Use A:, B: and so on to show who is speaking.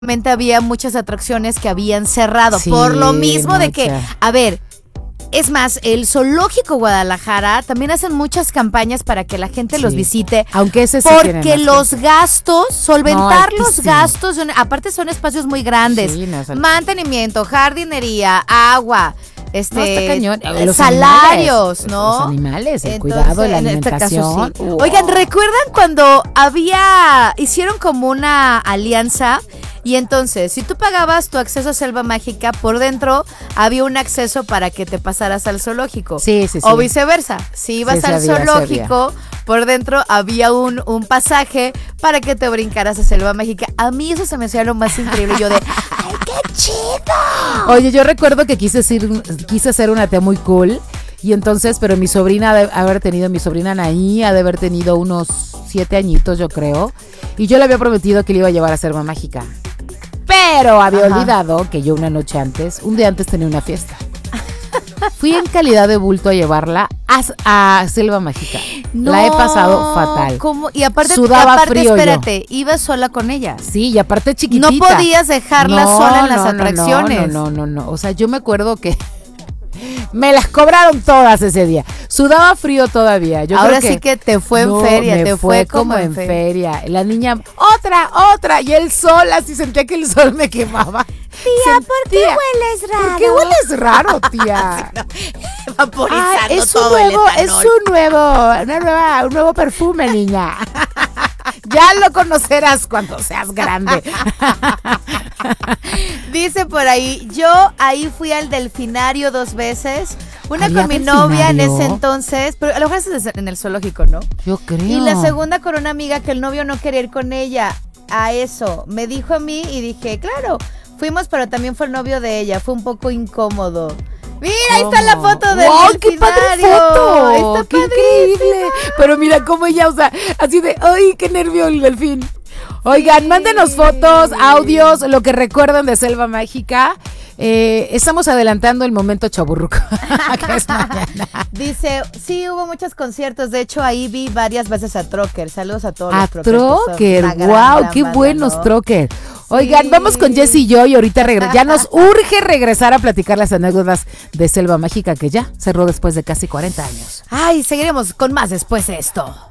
A: había muchas atracciones que habían cerrado.
B: Sí,
A: por lo mismo de que,
B: mucha.
A: a ver, es más, el Zoológico Guadalajara también hacen muchas campañas para que la gente los
B: Sí.
A: visite.
B: Aunque ese sí tiene
A: Porque
B: más
A: los
B: gente.
A: gastos, solventar
B: No,
A: los
B: altísimo.
A: gastos, aparte son espacios muy grandes.
B: Sí, no, son-
A: Mantenimiento, jardinería, agua,
B: No, está cañón. Los
A: salarios,
B: animales,
A: ¿no?
B: Los animales, el
A: Entonces,
B: cuidado, la
A: en este
B: alimentación.
A: caso, sí. Oigan, ¿recuerdan cuando hicieron como una alianza? Y entonces, si tú pagabas tu acceso a Selva Mágica, por dentro había un acceso para que te pasaras al zoológico.
B: Sí, sí, sí.
A: O viceversa. Si ibas
B: Sí, sí
A: al
B: había, sí
A: zoológico, por dentro había un pasaje para que te brincaras a Selva Mágica. A mí eso se me hacía lo más increíble. Yo de, ¡ay, qué chido!
B: Oye, yo recuerdo que quise hacer una tía muy cool. Y entonces, pero mi sobrina mi sobrina Anaí, ha de haber tenido unos 7 añitos, yo creo. Y yo le había prometido que le iba a llevar a Selva Mágica. Pero había olvidado que yo un día antes tenía una fiesta. Fui en calidad de bulto a llevarla a Selva Mágica.
A: No,
B: la he pasado fatal.
A: ¿Cómo? Y aparte,
B: Sudaba frío
A: espérate, ibas sola con ella.
B: Sí, y aparte chiquitita.
A: No podías dejarla sola en las atracciones.
B: No. O sea, yo me acuerdo que me las cobraron todas ese día. Sudaba frío todavía.
A: Ahora sí que te fue en feria,
B: me
A: te fue como en
B: feria. La niña, otra. Y el sol, así sentía que el sol me quemaba.
A: Tía, ¿por qué hueles raro?
B: ¿Por qué hueles raro, tía?
A: Vaporizando
B: es
A: todo el etanol.
B: un nuevo perfume, niña. Ya lo conocerás cuando seas grande.
A: Dice por ahí, yo ahí fui al delfinario 2 veces. Una
B: ¿Había
A: con mi novia en
B: delfinario?
A: ese entonces, pero a lo mejor es en el zoológico, ¿no?
B: Yo creo.
A: Y la segunda con una amiga que el novio no quería ir con ella a eso. Me dijo a mí y dije, claro, fuimos, pero también fue el novio de ella. Fue un poco incómodo. Mira, ahí está la foto del
B: ¡Wow,
A: delfinario.
B: qué padre foto!
A: Está
B: ¡Qué
A: padrísima.
B: increíble! Pero mira cómo ella, o sea, así de, ¡ay, qué nervio el delfín! Oigan, mándenos fotos, audios, lo que recuerdan de Selva Mágica. Estamos adelantando el momento chaburruco, que es mañana.
A: Dice, sí, hubo muchos conciertos. De hecho, ahí vi varias veces a Trocker. Saludos a todos
B: A
A: los Trocker.
B: Trocker,
A: Una
B: wow,
A: gran
B: qué
A: banda,
B: buenos
A: ¿no?
B: Trocker. Oigan, vamos con Jessy y yo y ahorita ya nos urge regresar a platicar las anécdotas de Selva Mágica que ya cerró después de casi 40 años.
A: Ay, seguiremos con más después de esto.